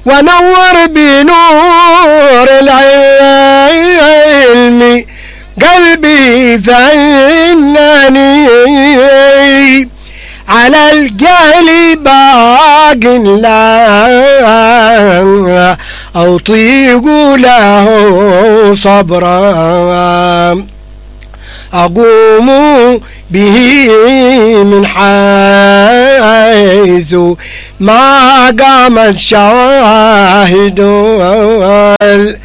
ونور بنور العلم قلبي فإنني على الجهل باق لا أطيق له صبرا أقوم به من حيث ما قام الشواهد